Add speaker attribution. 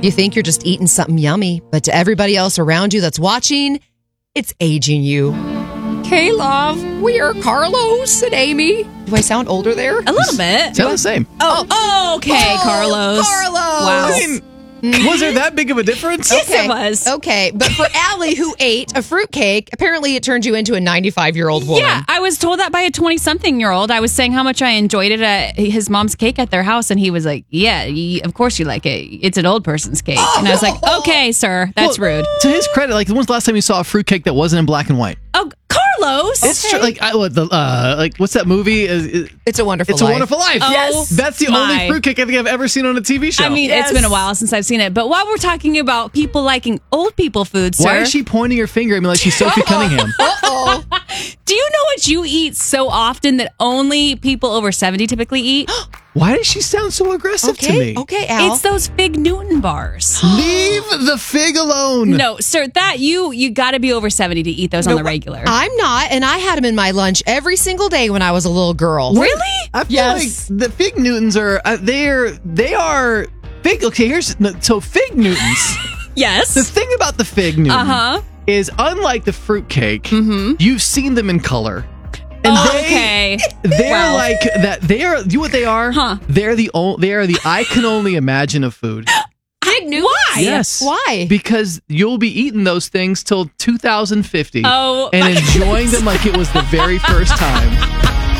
Speaker 1: You think you're just eating something yummy, but to everybody else around you that's watching, it's aging you. Hey, love, we are Carlos and Amy. Do I sound older there?
Speaker 2: A little bit.
Speaker 3: Sound the same.
Speaker 2: Oh, okay, Carlos.
Speaker 1: Carlos.
Speaker 2: Wow.
Speaker 3: I mean, was there that big of a difference?
Speaker 2: Yes, it was.
Speaker 1: Okay, but for Allie, who ate a fruitcake, apparently it turned you into a 95-year-old woman.
Speaker 2: Yeah, I was told that by a 20-something-year-old. I was saying how much I enjoyed it at his mom's cake at their house, and he was like, yeah, of course you like it. It's an old person's cake. And I was like, okay, sir, that's rude.
Speaker 3: To his credit, like, when's the last time you saw a fruitcake that wasn't in black and white?
Speaker 2: Oh, Carlos!
Speaker 3: It's true. Like, like, what's that movie?
Speaker 1: It's a Wonderful
Speaker 3: It's
Speaker 1: Life.
Speaker 3: a Wonderful Life.
Speaker 2: Oh,
Speaker 3: Yes. That's the only fruitcake I think I've ever seen on a TV show.
Speaker 2: I mean, it's been a while since I've seen it. But while we're talking about people liking old people food, sir.
Speaker 3: Why is she pointing her finger at me like she's Sophie Cunningham?
Speaker 1: Uh-oh.
Speaker 2: Do you know what you eat so often that only people over 70 typically eat?
Speaker 3: Why does she sound so aggressive to me?
Speaker 1: Okay, Al.
Speaker 2: It's those Fig Newton bars.
Speaker 3: Leave the fig alone.
Speaker 2: No, sir, that you got to be over 70 to eat those on the regular.
Speaker 1: I'm not, and I had them in my lunch every single day when I was a little girl.
Speaker 2: Really?
Speaker 3: I feel like the Fig Newtons are they are fig. Okay, so Fig Newtons.
Speaker 2: Yes.
Speaker 3: The thing about the Fig Newton is, unlike the fruitcake, you've seen them in color. And they're like that. They are. You know what they are?
Speaker 2: Huh.
Speaker 3: They are the I can only imagine of food.
Speaker 1: Fig Newtons?
Speaker 2: Why?
Speaker 3: Yes.
Speaker 1: Why?
Speaker 3: Because you'll be eating those things till 2050.
Speaker 2: Oh,
Speaker 3: and enjoying them like it was the very first time.